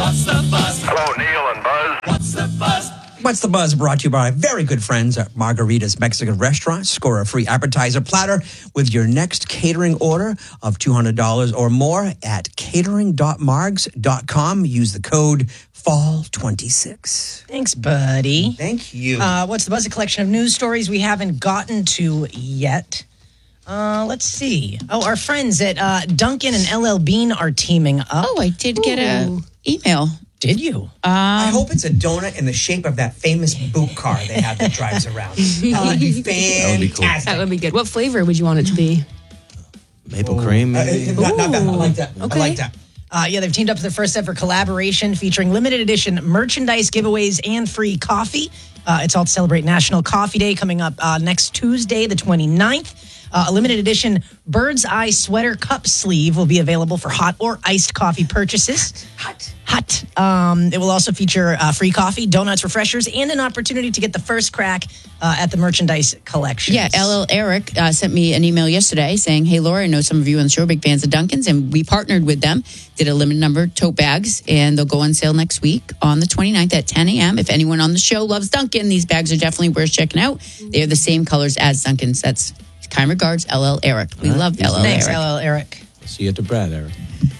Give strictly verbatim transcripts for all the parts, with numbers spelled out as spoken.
What's the buzz? Hello, Neil and Buzz. What's the buzz? What's the Buzz brought to you by very good friends at Margarita's Mexican Restaurant. Score a free appetizer platter with your next catering order of two hundred dollars or more at catering dot margs dot com. Use the code fall twenty-six. Thanks, buddy. Thank you. Uh, what's the Buzz? A collection of news stories we haven't gotten to yet. Uh, let's see. Oh, our friends at uh, Dunkin' and L L Bean are teaming up. Oh, I did get an email. Did you? I hope it's a donut in the shape of that famous boot car they have that drives around. That would be fantastic. That would be good. What flavor would you want it to be? Maple cream, Uh, maybe? not, not that. I like that. Okay. I like that. Uh, yeah, they've teamed up for their first ever collaboration featuring limited edition merchandise giveaways and free coffee. Uh, it's all to celebrate National Coffee Day coming up uh, next Tuesday, the twenty-ninth. Uh, a limited edition Bird's Eye sweater cup sleeve will be available for hot or iced coffee purchases. Hot. Hot. Um, it will also feature uh, free coffee, donuts, refreshers, and an opportunity to get the first crack uh, at the merchandise collection. Yeah, L L Eric uh, sent me an email yesterday saying, hey, Laura, I know some of you on the show are big fans of Dunkin's, and we partnered with them, did a limited number of tote bags, and they'll go on sale next week on the twenty-ninth at ten a.m. If anyone on the show loves Dunkin', these bags are definitely worth checking out. They are the same colors as Dunkin's. That's kind regards, L L Eric. We All right. love L L Thanks, Eric. L L Eric. See you at the Brad, Eric.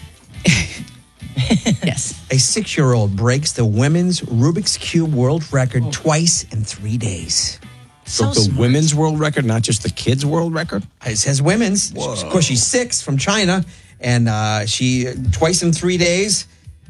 Yes. A six-year-old breaks the women's Rubik's Cube world record twice in three days. Broke the women's world record, not just the kids' world record? It says women's. Whoa. Of course, she's six from China, and uh, she twice in three days.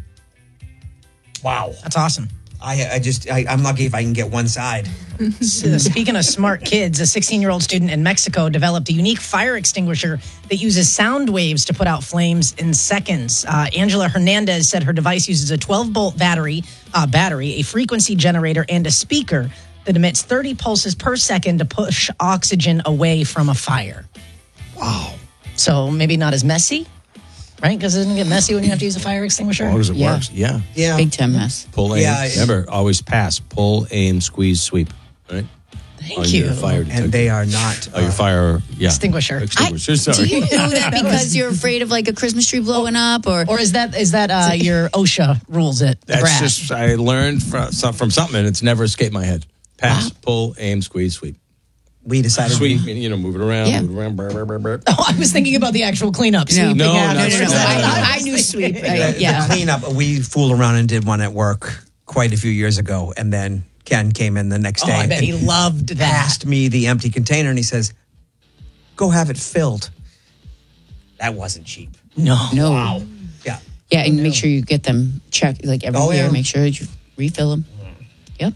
Wow. That's awesome. I, I just, I, I'm lucky if I can get one side. So, speaking of smart kids, a sixteen-year-old student in Mexico developed a unique fire extinguisher that uses sound waves to put out flames in seconds. Uh, Angela Hernandez said her device uses a twelve-volt battery, uh, battery, a frequency generator, and a speaker that emits thirty pulses per second to push oxygen away from a fire. Wow. So maybe not as messy, right? Because it doesn't get messy when you have to use a fire extinguisher. As long as it Yeah. works, yeah. Yeah. Big time mess. Pull, aim. Yeah. Remember, always pass. Pull, aim, squeeze, sweep. Right? Thank On you. your fire detector. And they are not. Oh, your uh, fire, yeah. Extinguisher. Extinguisher, I- sorry. Do you know that because you're afraid of like a Christmas tree blowing up or... Or is that is that uh, your OSHA rules it? The That's Brad? just, I learned from, some- from something, and it's never escaped my head. Pass, pull, aim, squeeze, sweep. we decided. Sweep, you know, move it around, Yeah. move it around, brr, brr, brr, brr. Oh, I was thinking about the actual cleanup. No. sweeping No, after. no, no, no, no. I, I was knew sweep. thinking- Right? The, Yeah. the cleanup, we fooled around and did one at work quite a few years ago, and then Ken came in the next Oh, day I bet and he loved that. passed me the empty container, and he says, "Go have it filled." That wasn't cheap. No. No. Wow. Yeah. Yeah, and make sure you get them checked like every Oh, year. yeah. Make sure that you refill them. Yep.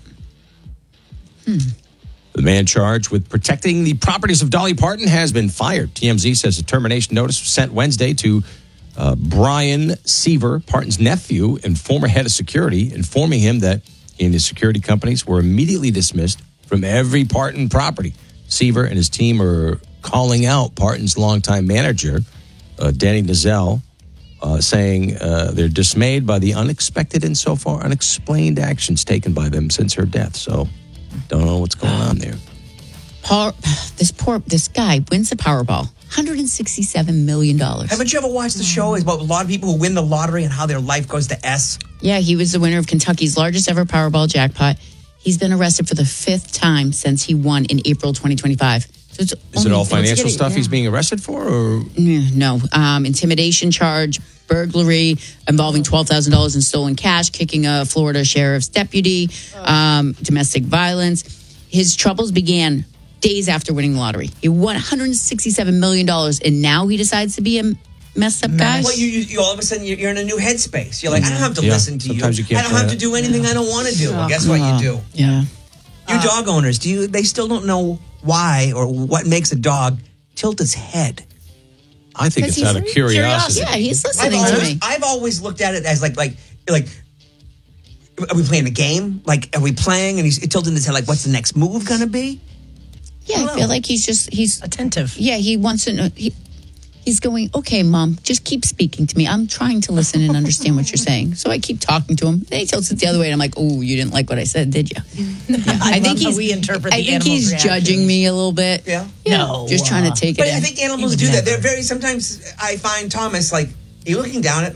The man charged with protecting the properties of Dolly Parton has been fired. T M Z says a termination notice was sent Wednesday to uh, Brian Seaver, Parton's nephew and former head of security, informing him that he and his security companies were immediately dismissed from every Parton property. Seaver and his team are calling out Parton's longtime manager, uh, Danny Nozell, uh, saying uh, they're dismayed by the unexpected and so far unexplained actions taken by them since her death. So, don't know what's going on there. Power, this poor this guy wins the Powerball, one hundred sixty-seven million dollars. Haven't you ever watched the show? It's about a lot of people who win the lottery and how their life goes to S. Yeah, he was the winner of Kentucky's largest ever Powerball jackpot. He's been arrested for the fifth time since he won in April twenty twenty-five. So it's Is it only- all let's financial get it- stuff yeah. he's being arrested for? Or No, um, intimidation charge, burglary involving twelve thousand dollars in stolen cash, kicking a Florida sheriff's deputy, um, domestic violence. His troubles began days after winning the lottery. He won one hundred sixty-seven million dollars, and now he decides to be a messed up guy. Well, you, you, you all of a sudden you're, you're in a new headspace. You're like, I don't have to Yeah. listen to Sometimes you. you can't I don't try have to that. do anything I don't want to do. Well, guess what you do? Yeah. You dog owners, do you? They still don't know why or what makes a dog tilt its head. I think it's out of curiosity. Yeah, he's I've listening to always, me. I've always looked at it as like like like. Are we playing a game? Like, are we playing? And he's tilting his head. Like, what's the next move going to be? Yeah, I feel like he's just he's Attentive. yeah he wants to know. He, he's going, okay, Mom, just keep speaking to me. I'm trying to listen and understand what you're saying. So I keep talking to him. Then he tilts it the other way, and I'm like, oh, you didn't like what I said, did you? Yeah. I, I think love how he's we interpret the I think animal's he's reaction. judging me a little bit. Yeah. No, just trying uh, to take But it. I in. think animals would do that. never. They're very, sometimes I find Thomas, like, are you looking down at me?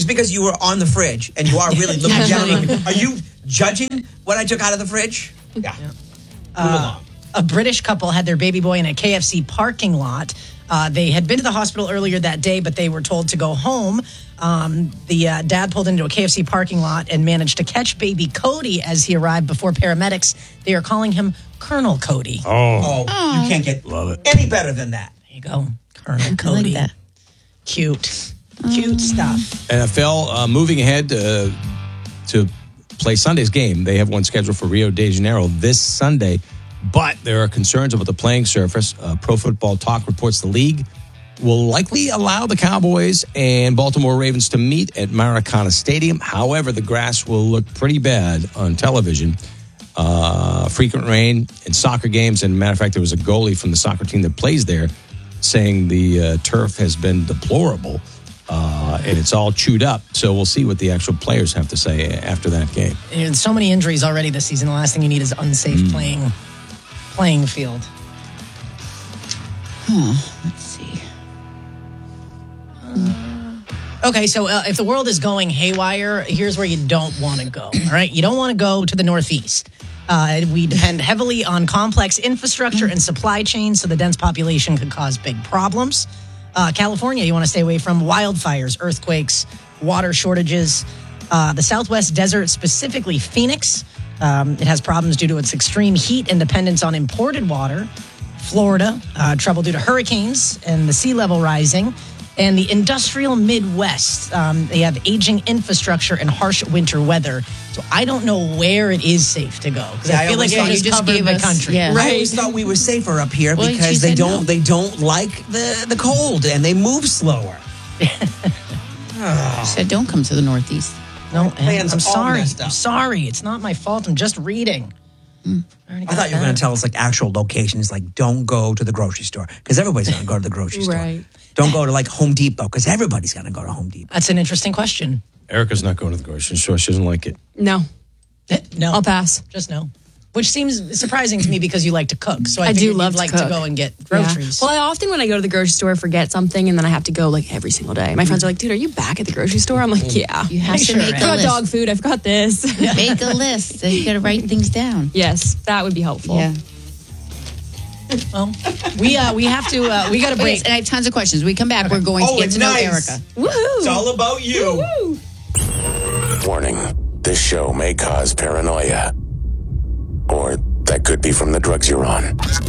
just because you were on the fridge and you are really looking down. Are you judging what I took out of the fridge? Yeah. yeah. Uh, a British couple had their baby boy in a K F C parking lot. Uh, they had been to the hospital earlier that day, but they were told to go home. Um, the uh, dad pulled into a K F C parking lot and managed to catch baby Cody as he arrived before paramedics. They are calling him Colonel Cody. Oh, oh you can't get Love it. any better than that. There you go, Colonel Cody. Like that. Cute. Cute stuff. N F L uh, moving ahead uh, to play Sunday's game. They have one scheduled for Rio de Janeiro this Sunday. But there are concerns about the playing surface. Uh, Pro Football Talk reports the league will likely allow the Cowboys and Baltimore Ravens to meet at Maracana Stadium. However, the grass will look pretty bad on television. Uh, frequent rain in soccer games. And matter of fact, there was a goalie from the soccer team that plays there saying the uh, turf has been deplorable. Uh, and it's all chewed up. So we'll see what the actual players have to say after that game. There's so many injuries already this season. The last thing you need is unsafe mm. playing playing field. Huh, let's see. Uh, okay, so uh, if the world is going haywire, here's where you don't want to go. All right, you don't want to go to the Northeast. Uh, we depend heavily on complex infrastructure and supply chains, so the dense population could cause big problems. Uh, California, you want to stay away from wildfires, earthquakes, water shortages. Uh, the Southwest desert, specifically Phoenix, um, it has problems due to its extreme heat and dependence on imported water. Florida, uh, trouble due to hurricanes and the sea level rising. And the industrial Midwest, um, they have aging infrastructure and harsh winter weather. So I don't know where it is safe to go. Because Yeah, I I feel like always they thought just you just covered gave the us- country. yeah. I Right. always thought we were safer up here Well, because she they said don't no. they don't like the, the cold and they move slower. I said don't come to the Northeast. No, Plans I'm all sorry. messed up. I'm sorry. It's not my fault. I'm just reading. Mm. I thought you were going to tell us like actual locations, like don't go to the grocery store because everybody's going to go to the grocery store. Right. Don't go to like Home Depot because everybody's going to go to Home Depot. That's an interesting question. Erica's not going to the grocery store. She doesn't like it. No, No, I'll pass. just no. Which seems surprising to me because you like to cook. So I, I figured do you'd love to like cook. to go and get Yeah. groceries. Well, I often when I go to the grocery store forget something, and then I have to go like every single day. My friends are like, "Dude, are you back at the grocery store?" I'm like, "Yeah." You have to Sure. make I a forgot list. dog food. I forgot this. Make a list. So you got to write things down. Yes, that would be helpful. Yeah. well, we uh, we have to. Uh, we got to Okay, break. and I have tons of questions. When we come back, we're going to Oh, get to nice. know Erica. Woohoo! It's all about you. Warning, this show may cause paranoia. Or that could be from the drugs you're on.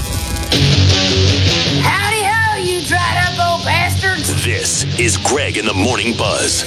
Howdy ho, you dried up old bastards! This is Greg in the Morning Buzz.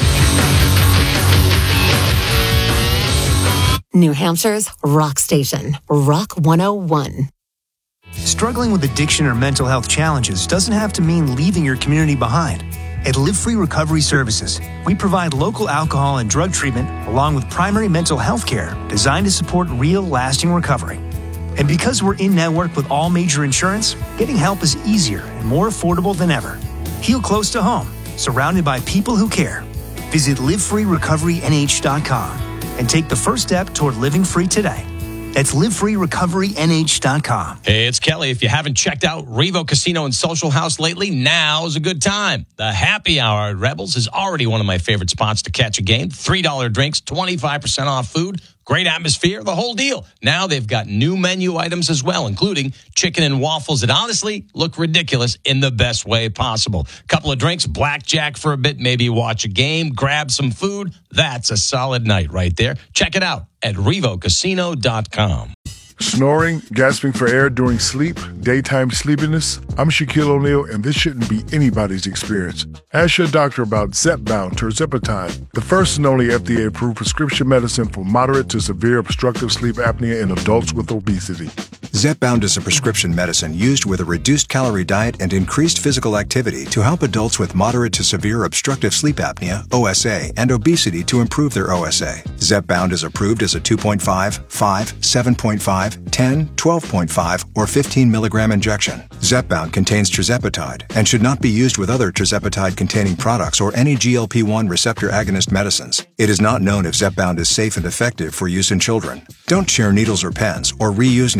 New Hampshire's rock station, Rock one oh one. Struggling with addiction or mental health challenges doesn't have to mean leaving your community behind. At Live Free Recovery Services, we provide local alcohol and drug treatment along with primary mental health care designed to support real, lasting recovery. And because we're in network with all major insurance, getting help is easier and more affordable than ever. Heal close to home, surrounded by people who care. Visit live free recovery n h dot com and take the first step toward living free today. That's live free recovery n h dot com. Hey, it's Kelly. If you haven't checked out Revo Casino and Social House lately, now's a good time. The happy hour at Rebels is already one of my favorite spots to catch a game. three dollar drinks, twenty-five percent off food, great atmosphere, the whole deal. Now they've got new menu items as well, including chicken and waffles that honestly look ridiculous in the best way possible. Couple of drinks, blackjack for a bit, maybe watch a game, grab some food. That's a solid night right there. Check it out at revo casino dot com. Snoring, gasping for air during sleep, daytime sleepiness. I'm Shaquille O'Neal, and this shouldn't be anybody's experience. Ask your doctor about Zepbound tirzepatide, the first and only F D A-approved prescription medicine for moderate to severe obstructive sleep apnea in adults with obesity. Zepbound is a prescription medicine used with a reduced calorie diet and increased physical activity to help adults with moderate to severe obstructive sleep apnea, O S A, and obesity to improve their O S A. Zepbound is approved as a two point five, five, seven point five, ten, twelve point five, or fifteen milligram injection. Zepbound contains tirzepatide and should not be used with other tirzepatide-containing products or any G L P one receptor agonist medicines. It is not known if Zepbound is safe and effective for use in children. Don't share needles or pens or reuse needles.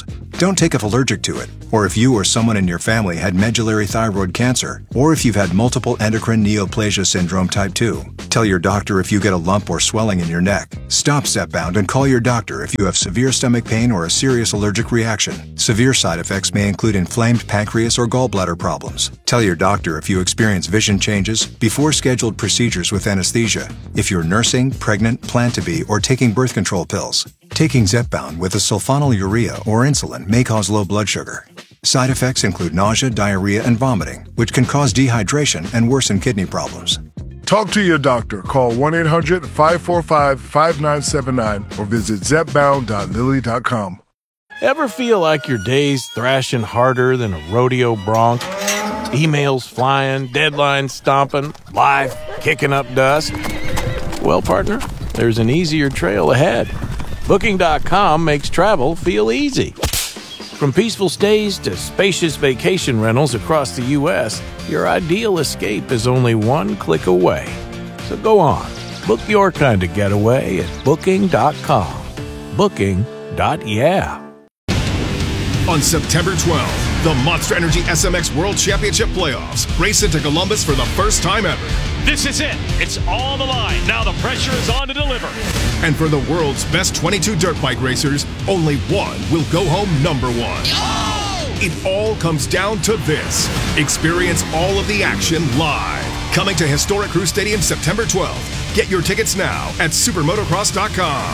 Don't take if allergic to it, or if you or someone in your family had medullary thyroid cancer, or if you've had multiple endocrine neoplasia syndrome type two. Tell your doctor if you get a lump or swelling in your neck. Stop Zepbound and call your doctor if you have severe stomach pain or a serious allergic reaction. Severe side effects may include inflamed pancreas or gallbladder problems. Tell your doctor if you experience vision changes before scheduled procedures with anesthesia, if you're nursing, pregnant, plan to be, or taking birth control pills. Taking Zepbound with a sulfonylurea or insulin may cause low blood sugar. Side effects include nausea, diarrhea, and vomiting, which can cause dehydration and worsen kidney problems. Talk to your doctor. Call one eight hundred five four five five nine seven nine or visit zepbound dot lilly dot com. Ever feel like your day's thrashing harder than a rodeo bronc? Emails flying, deadlines stomping, life kicking up dust? Well, partner, there's an easier trail ahead. Booking dot com makes travel feel easy. From peaceful stays to spacious vacation rentals across the U S, your ideal escape is only one click away. So go on, book your kind of getaway at booking dot com. Booking. Yeah. On September twelfth, the Monster Energy S M X World Championship Playoffs race into Columbus for the first time ever. This is it. It's all the line. Now the pressure is on to deliver. And for the world's best twenty-two dirt bike racers, only one will go home number one. Oh! It all comes down to this. Experience all of the action live. Coming to historic Crew Stadium September twelfth. Get your tickets now at supermotocross dot com.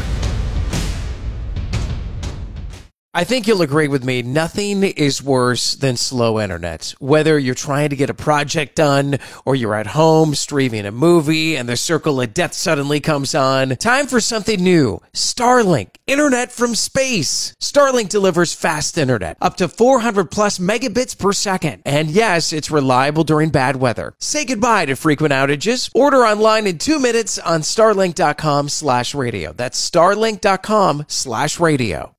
I think you'll agree with me, nothing is worse than slow internet. Whether you're trying to get a project done or you're at home streaming a movie and the circle of death suddenly comes on, time for something new. Starlink, internet from space. Starlink delivers fast internet, up to four hundred plus megabits per second. And yes, it's reliable during bad weather. Say goodbye to frequent outages. Order online in two minutes on starlink dot com slash radio. That's starlink dot com slash radio.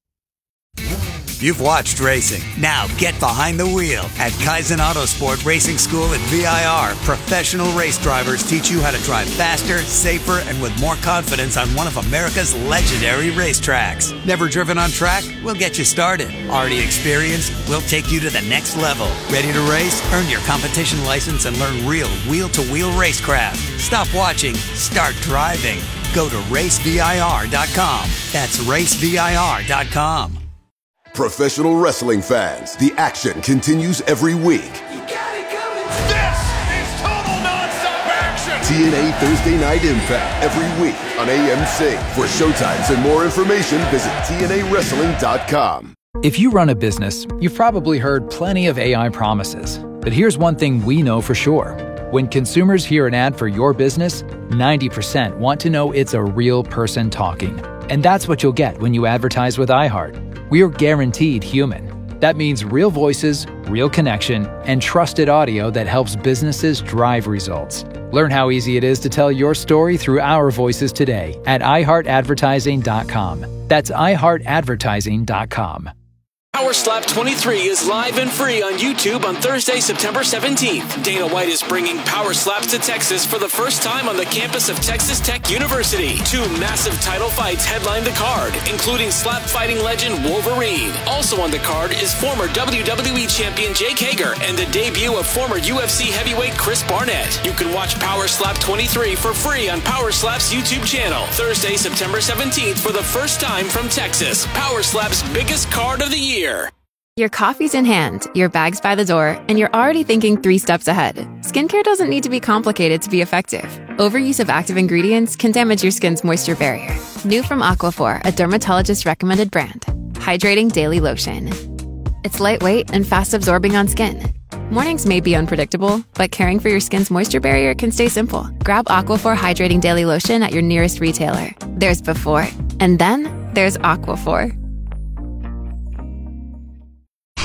You've watched racing. Now get behind the wheel. At Kaizen Autosport Racing School at V I R, professional race drivers teach you how to drive faster, safer, and with more confidence on one of America's legendary racetracks. Never driven on track? We'll get you started. Already experienced? We'll take you to the next level. Ready to race? Earn your competition license and learn real wheel-to-wheel racecraft. Stop watching. Start driving. Go to race V I R dot com. That's race V I R dot com. Professional wrestling fans, the action continues every week. You got it coming. This is total nonstop action. T N A Thursday Night Impact every week on A M C. For showtimes and more information, visit T N A wrestling dot com. If you run a business, you've probably heard plenty of A I promises. But here's one thing we know for sure. When consumers hear an ad for your business, ninety percent want to know it's a real person talking. And that's what you'll get when you advertise with iHeart. We are guaranteed human. That means real voices, real connection, and trusted audio that helps businesses drive results. Learn how easy it is to tell your story through our voices today at i heart advertising dot com. That's i heart advertising dot com. Power Slap twenty-three is live and free on YouTube on Thursday, September seventeenth. Dana White is bringing Power Slaps to Texas for the first time on the campus of Texas Tech University. Two massive title fights headline the card, including slap fighting legend Wolverine. Also on the card is former W W E champion Jake Hager and the debut of former U F C heavyweight Chris Barnett. You can watch Power Slap twenty-three for free on Power Slap's YouTube channel. Thursday, September seventeenth for the first time from Texas. Power Slap's biggest card of the year. Your coffee's in hand, your bag's by the door, and you're already thinking three steps ahead. Skincare doesn't need to be complicated to be effective. Overuse of active ingredients can damage your skin's moisture barrier. New from Aquaphor, a dermatologist-recommended brand. Hydrating Daily Lotion. It's lightweight and fast-absorbing on skin. Mornings may be unpredictable, but caring for your skin's moisture barrier can stay simple. Grab Aquaphor Hydrating Daily Lotion at your nearest retailer. There's before, and then there's Aquaphor.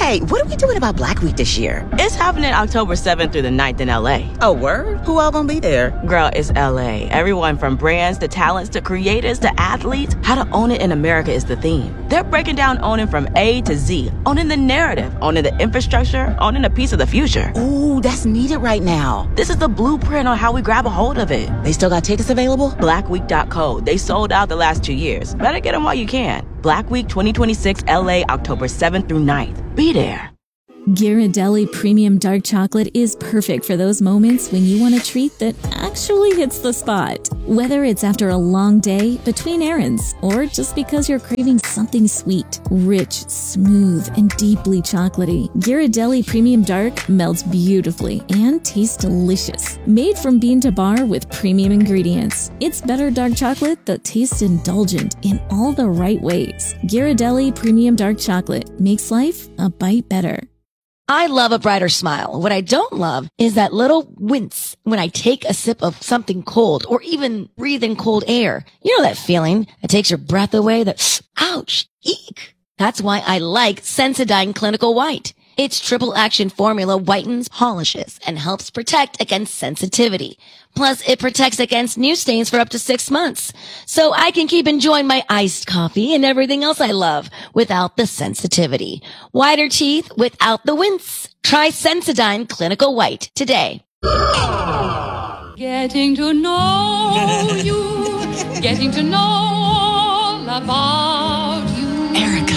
Hey, what are we doing about Black Week this year? It's happening October seventh through the ninth in L A. Oh, word? Who all gonna be there? Girl, it's L A. Everyone from brands to talents to creators to athletes. How to own it in America is the theme. They're breaking down owning from A to Z. Owning the narrative, owning the infrastructure, owning a piece of the future. Ooh, that's needed right now. This is the blueprint on how we grab a hold of it. They still got tickets available? black week dot co. They sold out the last two years. Better get them while you can. Black Week twenty twenty-six L A, October seventh through ninth. Be there. Ghirardelli Premium Dark Chocolate is perfect for those moments when you want a treat that actually hits the spot. Whether it's after a long day, between errands, or just because you're craving something sweet, rich, smooth, and deeply chocolatey, Ghirardelli Premium Dark melts beautifully and tastes delicious. Made from bean to bar with premium ingredients, it's better dark chocolate that tastes indulgent in all the right ways. Ghirardelli Premium Dark Chocolate makes life a bite better. I love a brighter smile. What I don't love is that little wince when I take a sip of something cold or even breathe in cold air. You know that feeling that takes your breath away, that ouch, eek. That's why I like Sensodyne Clinical White. Its triple action formula whitens, polishes, and helps protect against sensitivity. Plus, it protects against new stains for up to six months. So I can keep enjoying my iced coffee and everything else I love without the sensitivity. Whiter teeth without the wince. Try Sensodyne Clinical White today. Getting to know you, getting to know all about you. Erica.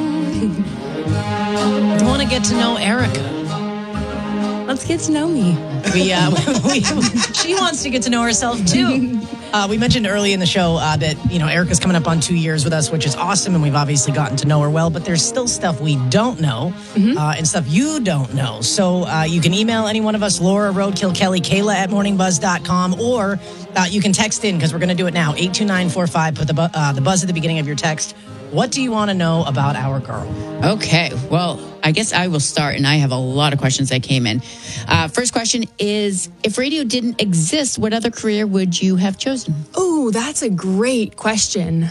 I want to get to know Erica. Let's get to know me. We, uh, we, she wants to get to know herself too. Uh, we mentioned early in the show uh, that, you know, Erica's coming up on two years with us, which is awesome. And we've obviously gotten to know her well, but there's still stuff we don't know mm-hmm. uh, and stuff you don't know. So uh, you can email any one of us, Laura, Roadkill, Kelly, Kayla at morning buzz dot com, or uh, you can text in because we're going to do it now. eight two nine four five. Put the, bu- uh, the buzz at the beginning of your text. What do you want to know about our girl? Okay, well, I guess I will start, and I have a lot of questions that came in. Uh, first question is, if radio didn't exist, what other career would you have chosen? Oh, that's a great question.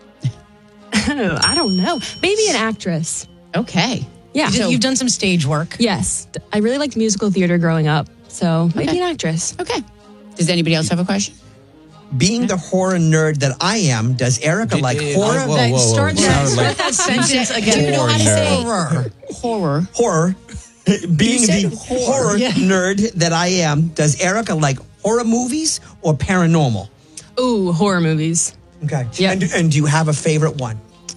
I don't know. Maybe an actress. Okay. Yeah. You did, you've done some stage work. Yes. I really liked musical theater growing up, so maybe Okay. an actress. Okay. Does anybody else have a question? Being the horror nerd that I am, does Erica like Did- horror? whoa, whoa, whoa. Start that, Sounded like- start that sentence again. Do you know how to say Horror. horror? Horror. Being said the horror. horror Yeah. nerd that I am, does Erica like horror movies or paranormal? Ooh, horror movies. Okay. Yep. And, and do you have a favorite one?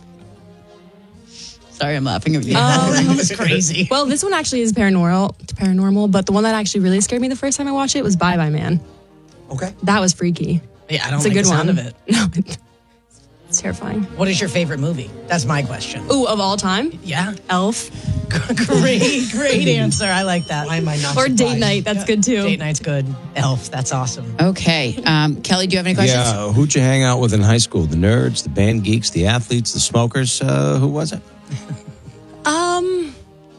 Sorry, I'm laughing at you. Um, That was crazy. Well, this one actually is paranormal, paranormal, but the one that actually really scared me the first time I watched it was Bye Bye Man. Okay. That was freaky. Yeah, I don't It's like a good the sound one. of it. No, it's terrifying. What is your favorite movie? That's my question. Ooh, of all time? Yeah. Elf. Great, great answer. I like that. Why am I not Or surprised? Date Night. That's good too. Date night's good. Elf. That's awesome. Okay. Um, Kelly, do you have any questions? Yeah, who'd you hang out with in high school? The nerds, the band geeks, the athletes, the smokers? Uh, who was it? Um,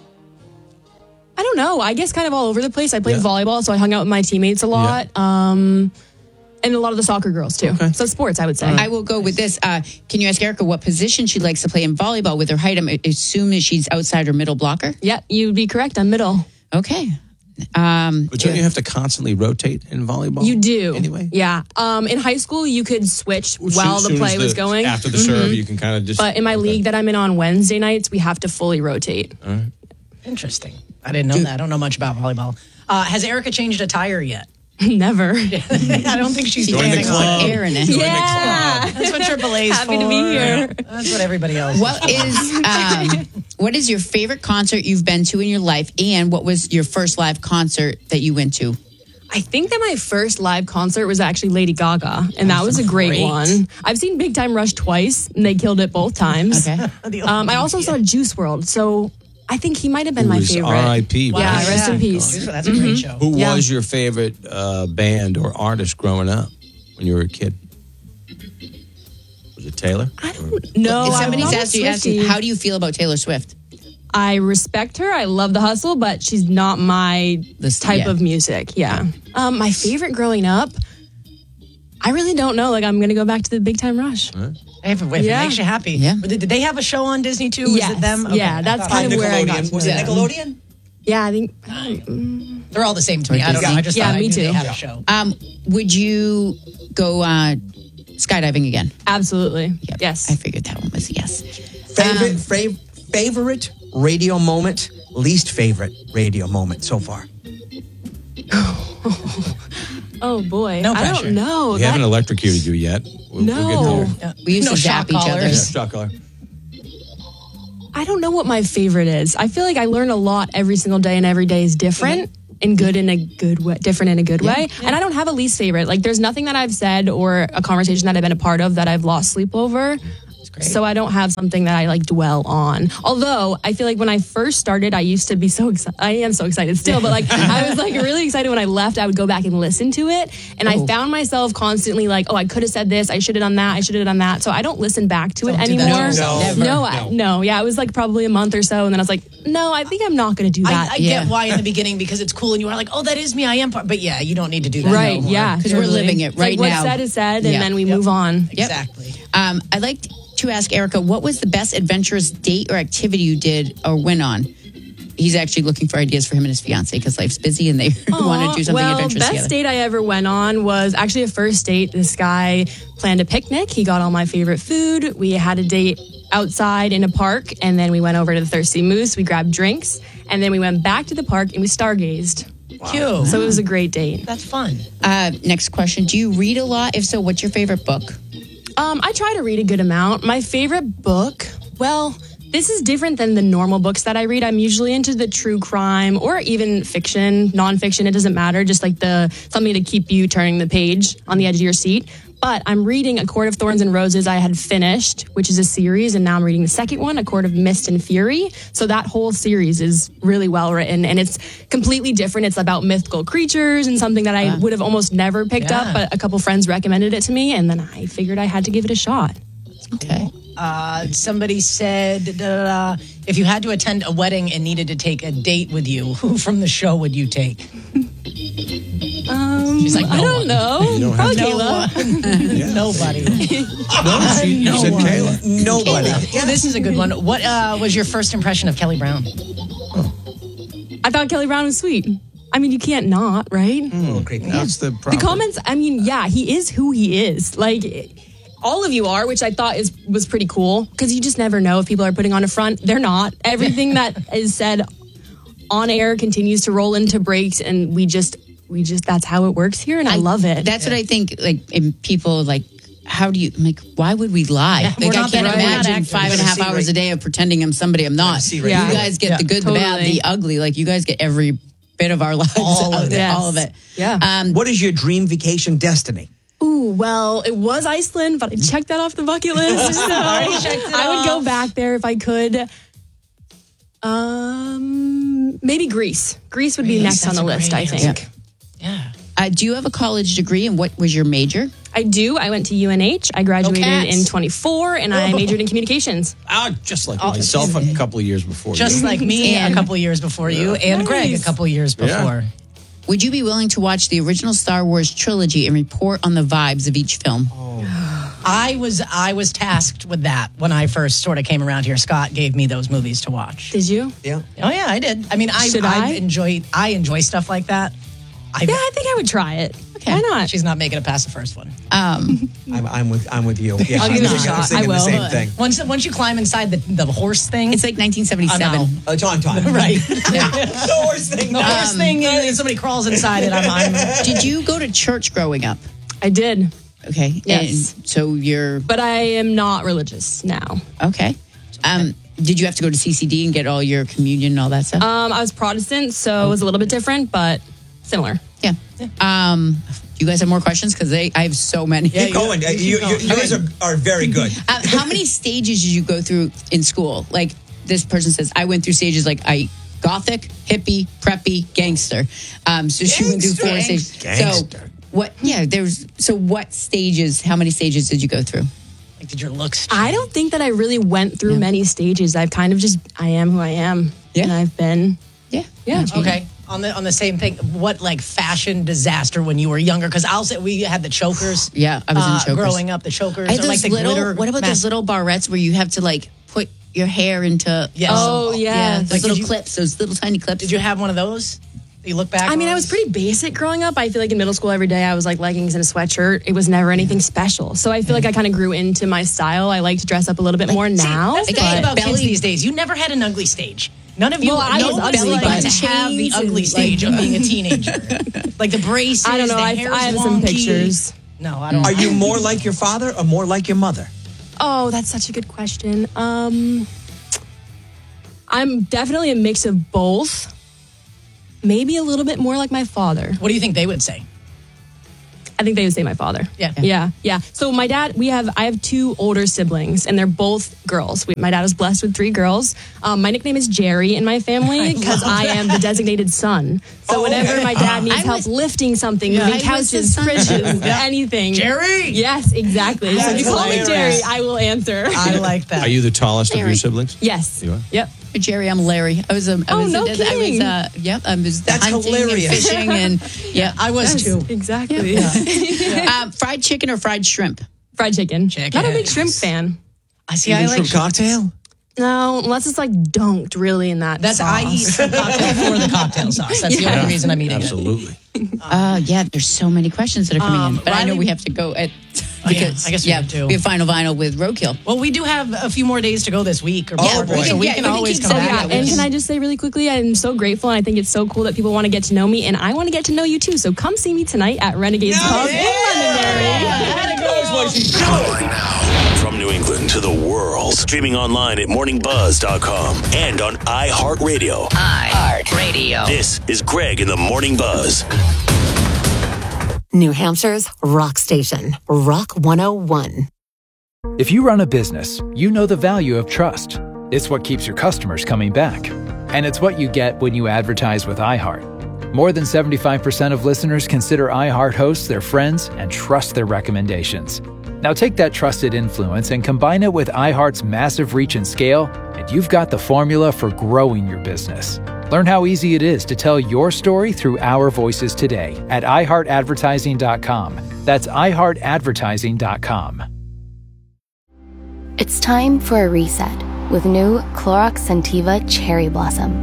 I don't know. I guess kind of all over the place. I played Yeah. volleyball, so I hung out with my teammates a lot. Um, and a lot of the soccer girls too. Okay. So sports, I would say. I will go with this. Uh, can you ask Erica what position she likes to play in volleyball with her height? I'm assuming she's outside or middle blocker. Yeah, you'd be correct. I'm middle. Okay. Um, But don't you have to constantly rotate in volleyball? You do. Anyway. Yeah. Um, in high school, you could switch Well, while soon- the soon as play was going. After the serve, Mhm. you can kind of just. But in my okay. league that I'm in on Wednesday nights, we have to fully rotate. All right. Interesting. I didn't know that. I don't know much about volleyball. Uh, has Erica changed attire yet? Never. I don't think she's Join the planning club. on. Aaron. Yeah. That's what Triple A's Happy for. to be here. That's what everybody else. What is um, what is your favorite concert you've been to in your life, and what was your first live concert that you went to? I think that my first live concert was actually Lady Gaga, and that was a great, great. one. I've seen Big Time Rush twice, and they killed it both times. Okay. Um, I also saw Juice world, so I think he might have been Who my is favorite. R I P Yeah, right? rest in peace. That's a great show. Who Yeah. was your favorite uh, band or artist growing up when you were a kid? Was it Taylor? I don't know. if I'm somebody's not a asked you, asked you, Swiftie. how do you feel about Taylor Swift? I respect her. I love the hustle, but she's not my This- type yeah. of music. Yeah. Um, my favorite growing up, I really don't know. Like, I'm going to go back to the Big Time Rush. If, if Yeah. it makes you happy. Yeah. Did, did they have a show on Disney too? Was Yes. it them? Yeah, that's I thought- kind of where I got Nickelodeon. to Was know it them. Nickelodeon? Yeah, I think. mm, They're all the same to me. I don't know. I just Yeah, thought I me knew they too. had a show. Um, would you go uh, skydiving again? Absolutely. Yep. Yes. I figured that one was a yes. Favorite, Um, fav- favorite radio moment, least favorite radio moment so far? Oh boy. No I pressure. don't know. We That- haven't electrocuted you yet. We'll, No. we'll get there. We used No to zap shock each other. collars. Shock collar. I don't know what my favorite is. I feel like I learn a lot every single day, and every day is different. In good in a good way, different in a good way. And I don't have a least favorite. Like, there's nothing that I've said or a conversation that I've been a part of that I've lost sleep over. So I don't have something that I like dwell on. Although I feel like when I first started, I used to be so excited. I am so excited still, but like I was like really excited when I left. I would go back and listen to it, and Oh. I found myself constantly like, oh, I could have said this. I should have done that. I should have done that. So I don't listen back to Don't it do that to anymore. yourself. Never. No, I, no, yeah, it was like probably a month or so, and then I was like, no, I think I'm not going to do that. I, I Yeah. get why in the beginning because it's cool and you are like, oh, that is me. I am part. But yeah, you don't need to do that. Right? no more. Yeah, Because we're totally. living it It's right like now. What's said is said, and Yeah. then we Yep. move on. Yep. Exactly. Um, I'd like to ask Erica, what was the best adventurous date or activity you did or went on? He's actually looking for ideas for him and his fiance because life's busy and they want to do something well, adventurous best together. date I ever went on was actually a first date. This guy planned a picnic. He got all my favorite food. We had a date outside in a park, and then we went over to the Thirsty Moose. We grabbed drinks, and then we went back to the park and we stargazed. Cute. So it was a great date. That's fun. Uh, next question. Do you read a lot? If so, what's your favorite book? Um, I try to read a good amount. My favorite book, well, this is different than the normal books that I read. I'm usually into the true crime or even fiction, nonfiction. It doesn't matter. Just like the something to keep you turning the page on the edge of your seat. But I'm reading A Court of Thorns and Roses. I had finished, which is a series, and now I'm reading the second one, A Court of Mist and Fury. So that whole series is really well written, and it's completely different. It's about mythical creatures and something that I would have almost never picked Yeah. up, but a couple friends recommended it to me, and then I figured I had to give it a shot. Okay. Uh, somebody said, uh, if you had to attend a wedding and needed to take a date with you, who from the show would you take? Um, She's like, I no don't one. know. You don't Probably No Kayla. one. Nobody. No, she, you No said one. Kayla. Nobody. Yeah, this is a good one. What uh, was your first impression of Kelly Brown? I thought Kelly Brown was sweet. I mean, you can't not, right? A little creepy. That's the The problem. comments, I mean, yeah, he is who he is. Like, all of you are, which I thought is was pretty cool because you just never know if people are putting on a front. They're not. Everything that is said on air continues to roll into breaks, and we just, we just, that's how it works here, and I, love it. That's what I think. Like, in people, like, how do you, like, why would we lie? Yeah, like, we're I not can't that- we're not imagine actors. five and a half We're gonna see hours right- a day of pretending I'm somebody I'm not. see You right Yeah. guys get Yeah, the good, the bad, totally. the ugly. Like, you guys get every bit of our lives. All of out it. there, Yes. All of it. Yeah. Um, What is your dream vacation destiny? Ooh, well, it was Iceland, but I checked that off the bucket list. So I would go back there if I could. Um, maybe Greece. Greece would be Greece, next on that's the a list, great I answer. think. Yeah. uh, do you have a college degree, and what was your major? I do. I went to U N H. I graduated Cats. in twenty-four, and I majored in communications. Ah, just like myself a couple of years before Just you. like me a couple years before you, and Greg a couple years before. Would you be willing to watch the original Star Wars trilogy and report on the vibes of each film? I was I was tasked with that when I first sort of came around here. Scott gave me those movies to watch. Did you? Yeah. Oh yeah, I did. I mean, I Should I I? enjoy I enjoy stuff like that. I, Yeah, I think I would try it. Okay. Why not? She's not making it past the first one. Um, I'm, I'm with I'm with you. Yeah, I'll give it a I was shot. thinking I will. the same thing. Once once you climb inside the, the horse thing, it's like nineteen seventy-seven. Oh, no. Uh, it's on time. right. The horse thing. The horse Um, thing, and somebody crawls inside it. I'm, I'm Did you go to church growing up? I did, Okay. Yes. And so you're but I am not religious now. okay. Um, did you have to go to C C D and get all your communion and all that stuff? Um, I was Protestant, so it was a little bit different, but similar. yeah. Um, do you guys have more questions? Because I have so many. Keep going. Uh, you, you, yours are, are very good. Uh, how many stages did you go through in school? Like this person says, I went through stages like I gothic, hippie, preppy, gangster. Um, so she went through four Gangster. stages. Gangster. So what? Yeah, there's. So what stages? How many stages did you go through? like, did your looks? I don't think that I really went through many stages. I've kind of just, I am who I am. Yeah. And I've been, Yeah. yeah. Okay. On the on the same thing, what like fashion disaster when you were younger? Because I'll say we had the chokers. Yeah, I was in uh, chokers. growing up. The chokers. I had or those like the little. glitter What about mask- those little barrettes where you have to like put your hair into? Yes. Oh, yeah. those Like, did little you- clips. Those little tiny clips. Did you have one of those? You look back. I mean, on? I was pretty basic growing up. I feel like in middle school every day I was like leggings and a sweatshirt. It was never anything special. So I feel like I kind of grew into my style. I like to dress up a little bit more now. That's the but- thing about kids these days. You never had an ugly stage. None of you. Well, I no was one ugly, like but- to have the chains ugly and, stage like- of being a teenager. Like the braces. I don't know. The I- hair's I have some wonky. pictures. No, I don't. Are you more like your father or more like your mother? Oh, that's such a good question. Um, I'm definitely a mix of both. Maybe a little bit more like my father. What do you think they would say? I think they would say my father. Yeah. Yeah. Yeah. So my dad, we have, I have two older siblings and they're both girls. We, my dad was blessed with three girls. Um, my nickname is Jerry in my family because I, I am the designated son. So Oh, whenever okay. my dad needs I help was- lifting something, Yeah. moving I was the couches, son. fridges, Yeah. anything. Jerry! Yes, exactly. So if That's you call me hilarious. Jerry, I will answer. I like that. Are you the tallest of your Larry. siblings? Yes. You are? Yep. Jerry, I'm Larry. I was. Um, I Oh, was no I was. kidding. Uh, yep. I was That's hunting hilarious. and fishing and yeah. I was Yes, too. Exactly. Um, fried chicken or fried shrimp? Fried chicken. Chicken. Not a big shrimp fan. I see. I like. cocktail? No, unless it's like dunked really in that That's sauce. I eat shrimp cocktail for the cocktail sauce. That's the Yeah. only reason I'm eating it. Absolutely. Uh, yeah. There's so many questions that are coming Um, in, but I know Riley- we have to go at. Oh, yeah, Because, I guess we yeah, do too. we have final vinyl with Roadkill. Well, we do have a few more days to go this week. Or Yeah, more, we so can- we yeah, can we can always keep come Oh, saying back. yeah, and can I just say really quickly, I'm so grateful, and I think it's so cool that people want to get to know me, and I want to get to know you too. So come see me tonight at Renegades Pub in Londonderry. From New England to the world, streaming online at morning buzz dot com and on iHeartRadio. iHeartRadio. This is Greg in the Morning Buzz. New Hampshire's rock station, Rock one oh one. If you run a business, you know the value of trust. It's what keeps your customers coming back. And it's what you get when you advertise with iHeart. More than seventy-five percent of listeners consider iHeart hosts their friends and trust their recommendations. Now take that trusted influence and combine it with iHeart's massive reach and scale, and you've got the formula for growing your business. Learn how easy it is to tell your story through our voices today at i heart advertising dot com. That's i heart advertising dot com. It's time for a reset with new Clorox Scentiva Cherry Blossom.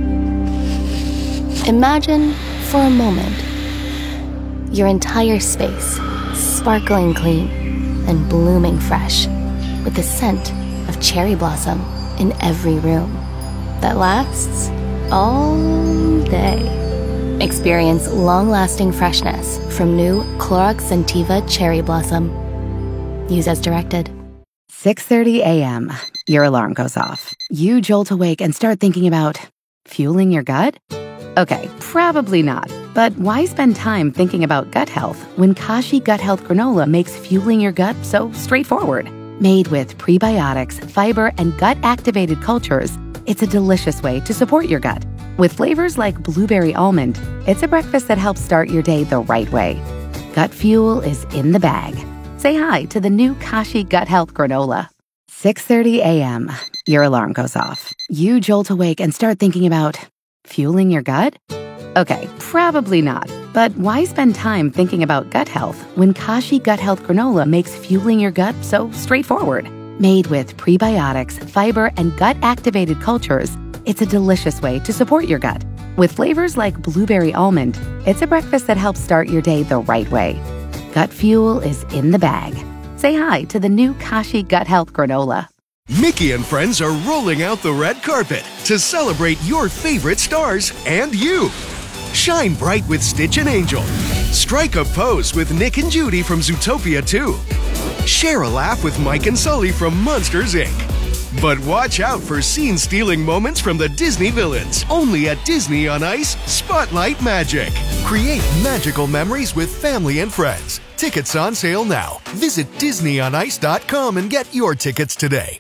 Imagine, for a moment, your entire space sparkling clean and blooming fresh with the scent of cherry blossom in every room that lasts all day. Experience long-lasting freshness from new Clorox Scentiva Cherry Blossom. Use as directed. six thirty a.m. Your alarm goes off. You jolt awake and start thinking about fueling your gut? Okay, probably not. But why spend time thinking about gut health when Kashi Gut Health Granola makes fueling your gut so straightforward? Made with prebiotics, fiber, and gut-activated cultures, it's a delicious way to support your gut. With flavors like blueberry almond, it's a breakfast that helps start your day the right way. Gut fuel is in the bag. Say hi to the new Kashi Gut Health Granola. six thirty a.m. Your alarm goes off. You jolt awake and start thinking about fueling your gut? Okay, probably not. But why spend time thinking about gut health when Kashi Gut Health Granola makes fueling your gut so straightforward? Made with prebiotics, fiber, and gut-activated cultures, it's a delicious way to support your gut. With flavors like blueberry almond, it's a breakfast that helps start your day the right way. Gut fuel is in the bag. Say hi to the new Kashi Gut Health Granola. Mickey and friends are rolling out the red carpet to celebrate your favorite stars and you. Shine bright with Stitch and Angel. Strike a pose with Nick and Judy from Zootopia two. Share a laugh with Mike and Sully from Monsters, Incorporated. But watch out for scene-stealing moments from the Disney villains. Only at Disney on Ice, Spotlight Magic. Create magical memories with family and friends. Tickets on sale now. Visit disney on ice dot com and get your tickets today.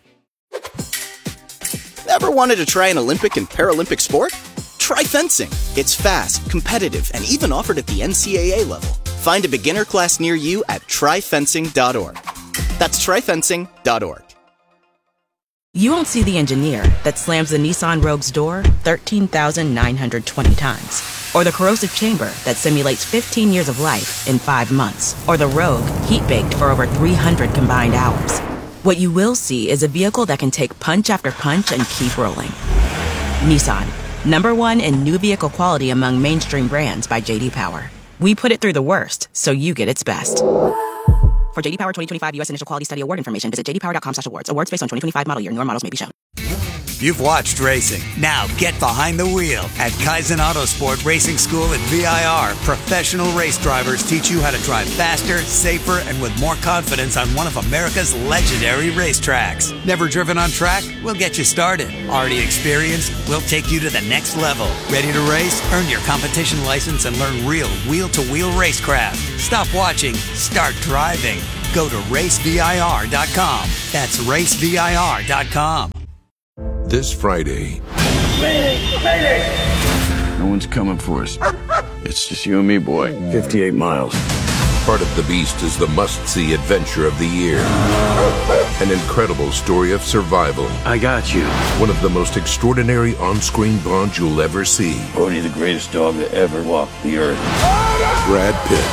Ever wanted to try an Olympic and Paralympic sport? Try fencing. It's fast, competitive, and even offered at the N C A A level. Find a beginner class near you at try fencing dot org. That's try fencing dot org. You won't see the engineer that slams the Nissan Rogue's door thirteen thousand nine hundred twenty times. Or the corrosive chamber that simulates fifteen years of life in five months. Or the Rogue, heat-baked for over three hundred combined hours. What you will see is a vehicle that can take punch after punch and keep rolling. Nissan, number one in new vehicle quality among mainstream brands by J D Power. We put it through the worst, so you get its best. For J D Power twenty twenty-five U S Initial Quality Study Award information, visit j d power dot com slash awards. Awards based on twenty twenty-five model year. Newer models may be shown. You've watched racing. Now get behind the wheel. At Kaizen Autosport Racing School at V I R, professional race drivers teach you how to drive faster, safer, and with more confidence on one of America's legendary racetracks. Never driven on track? We'll get you started. Already experienced? We'll take you to the next level. Ready to race? Earn your competition license and learn real wheel-to-wheel racecraft. Stop watching. Start driving. Go to race V I R dot com. That's race V I R dot com. This Friday. No one's coming for us. It's just you and me, boy. fifty-eight miles. Part of the Beast is the must-see adventure of the year. An incredible story of survival. I got you. One of the most extraordinary on-screen bonds you'll ever see. Bodie, the greatest dog to ever walk the earth. Brad Pitt.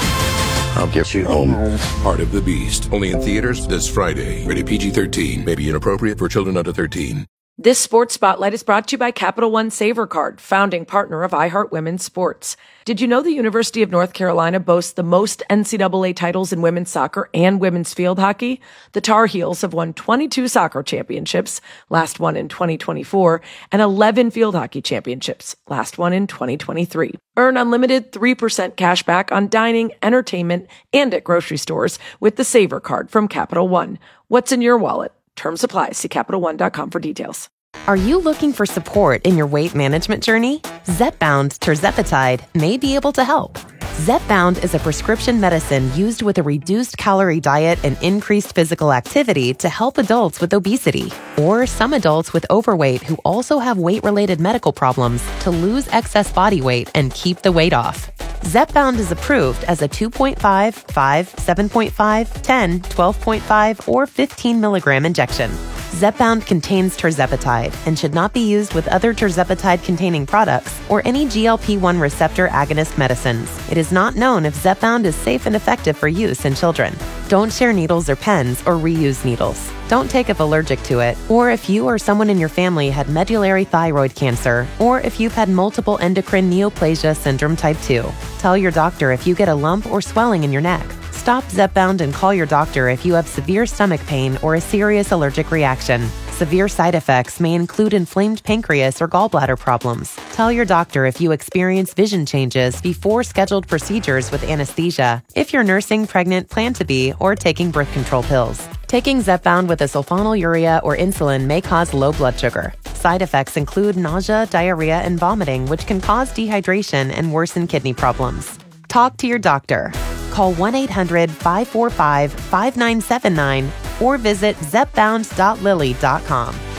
I'll get you home. Part of the Beast. Only in theaters this Friday. Rated P G thirteen. May be inappropriate for children under thirteen. This Sports Spotlight is brought to you by Capital One Saver Card, founding partner of iHeart Women's Sports. Did you know the University of North Carolina boasts the most N C double A titles in women's soccer and women's field hockey? The Tar Heels have won twenty-two soccer championships, last one in twenty twenty-four, and eleven field hockey championships, last one in twenty twenty-three. Earn unlimited three percent cash back on dining, entertainment, and at grocery stores with the Saver Card from Capital One. What's in your wallet? Terms apply. See Capital One dot com for details. Are you looking for support in your weight management journey? Zepbound Tirzepatide may be able to help. Zepbound is a prescription medicine used with a reduced calorie diet and increased physical activity to help adults with obesity or some adults with overweight who also have weight-related medical problems to lose excess body weight and keep the weight off. Zepbound is approved as a two point five, five, seven point five, ten, twelve point five, or fifteen milligram injection. Zepbound contains tirzepatide and should not be used with other tirzepatide-containing products or any G L P one receptor agonist medicines. It is not known if Zepbound is safe and effective for use in children. Don't share needles or pens or reuse needles. Don't take if allergic to it, or if you or someone in your family had medullary thyroid cancer, or if you've had multiple endocrine neoplasia syndrome type two. Tell your doctor if you get a lump or swelling in your neck. Stop Zepbound and call your doctor if you have severe stomach pain or a serious allergic reaction. Severe side effects may include inflamed pancreas or gallbladder problems. Tell your doctor if you experience vision changes before scheduled procedures with anesthesia, if you're nursing, pregnant, plan to be, or taking birth control pills. Taking Zepbound with a sulfonylurea or insulin may cause low blood sugar. Side effects include nausea, diarrhea, and vomiting, which can cause dehydration and worsen kidney problems. Talk to your doctor. Call one eight hundred, five four five, five nine seven nine or visit zepbound dot lilly dot com.